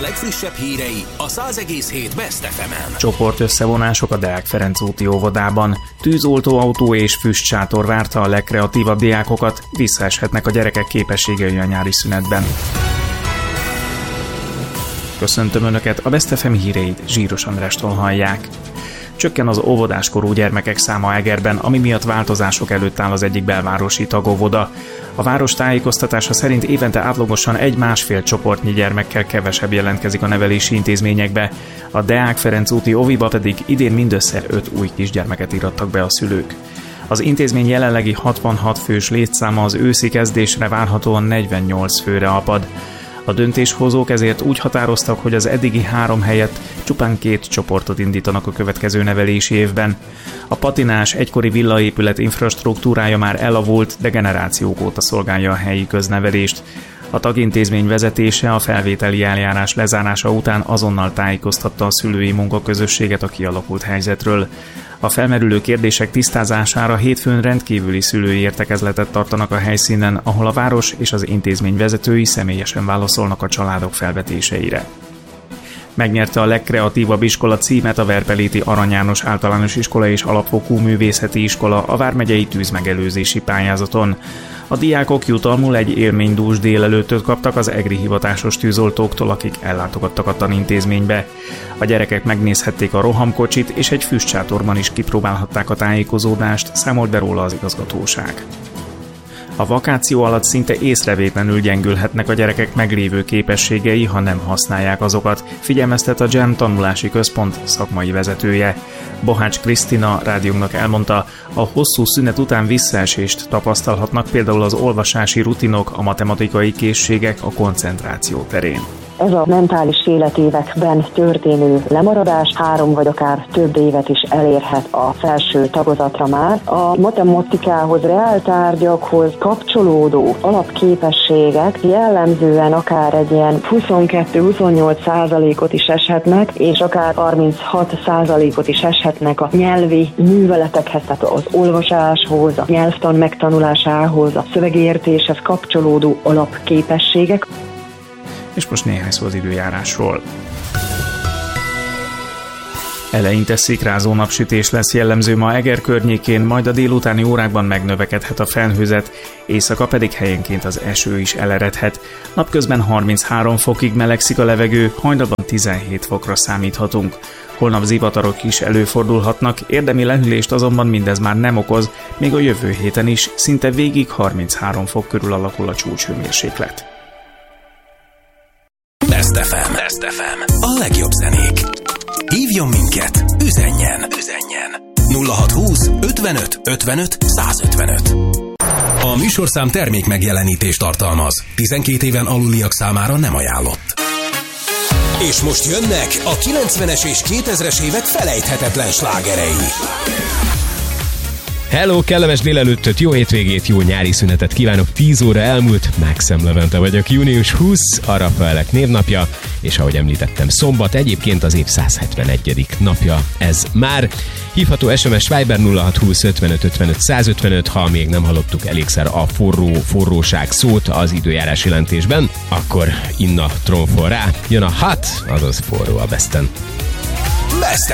legfrissebb hírei a 100,7 Best FM-en. Csoport összevonások a Deák Ferenc úti óvodában. Tűzoltóautó és füstsátor várta a legkreatívabb diákokat, visszaeshetnek a gyerekek képességei a nyári szünetben. Köszöntöm Önöket, a Best FM híreit Zsíros Andrástól hallják. Csökken az óvodáskorú gyermekek száma Egerben, ami miatt változások előtt áll az egyik belvárosi tagóvoda. A város tájékoztatása szerint évente átlagosan 1,5 csoportnyi gyermekkel kevesebb jelentkezik a nevelési intézményekbe. A Deák Ferenc úti óviba pedig idén mindössze 5 új kisgyermeket irattak be a szülők. Az intézmény jelenlegi 66 fős létszáma az őszi kezdésre várhatóan 48 főre apad. A döntéshozók ezért úgy határoztak, hogy az eddigi 3 helyett csupán 2 csoportot indítanak a következő nevelési évben. A patinás egykori villaépület infrastruktúrája már elavult, de generációk óta szolgálja a helyi köznevelést. A tagintézmény vezetése a felvételi eljárás lezárása után azonnal tájékoztatta a szülői munkaközösséget a kialakult helyzetről. A felmerülő kérdések tisztázására hétfőn rendkívüli szülői értekezletet tartanak a helyszínen, ahol a város és az intézmény vezetői személyesen válaszolnak a családok felvetéseire. Megnyerte a legkreatívabb iskola címet a Verpeléti Arany János Általános Iskola és Alapfokú Művészeti Iskola a vármegyei tűzmegelőzési pályázaton. A diákok jutalmul egy élménydús délelőttöt kaptak az egri hivatásos tűzoltóktól, akik ellátogattak a tanintézménybe. A gyerekek megnézhették a rohamkocsit, és egy füstsátorban is kipróbálhatták a tájékozódást, számolt be róla az igazgatóság. A vakáció alatt szinte észrevétlenül gyengülhetnek a gyerekek meglévő képességei, ha nem használják azokat, figyelmeztet a GEM tanulási központ szakmai vezetője. Bohács Krisztina rádiónknak elmondta, a hosszú szünet után visszaesést tapasztalhatnak például az olvasási rutinok, a matematikai készségek, a koncentráció terén. Ez a mentális életévekben történő lemaradás 3 vagy akár több évet is elérhet a felső tagozatra már. A matematikához, reáltárgyakhoz kapcsolódó alapképességek jellemzően akár egy ilyen 22-28%-ot is eshetnek, és akár 36%-ot is eshetnek a nyelvi műveletekhez, tehát az olvasáshoz, a nyelvtan megtanulásához, a szövegértéshez kapcsolódó alapképességek. És most néhány szó az időjárásról. Eleinte szikrázó napsütés lesz jellemző ma Eger környékén, majd a délutáni órákban megnövekedhet a felhőzet, éjszaka pedig helyenként az eső is eleredhet. Napközben 33 fokig melegszik a levegő, hajnalban 17 fokra számíthatunk. Holnap zivatarok is előfordulhatnak, érdemi lehűlést azonban mindez már nem okoz, még a jövő héten is szinte végig 33 fok körül alakul a csúcshőmérséklet. Best FM. A legjobb zenék. Hívjon minket, üzenjen. 0620 55 55 155. A műsorszám termék megjelenítést tartalmaz. 12 éven aluliak számára nem ajánlott. És most jönnek a 90-es és 2000-es évek felejthetetlen slágerei. Hello, kellemes délelőttöt, jó hétvégét, jó nyári szünetet kívánok, 10 óra elmúlt, Maxem Levente vagyok, június 20, a Rafaelek névnapja, és ahogy említettem, szombat, egyébként az év 171. napja ez már. Hívható SMS Viber 0620 55 55 155, ha még nem hallottuk elégszer a forróság szót az időjárás jelentésben, akkor Inna trónfol rá, jön a hot, azaz forró a Besten. Best